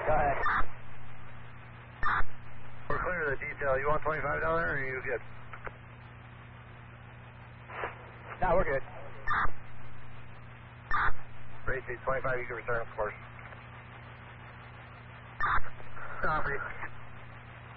Go ahead. We're clear of the detail. You want $25 or are you good? No, we're good. Race 25, you can return, of course. Copy.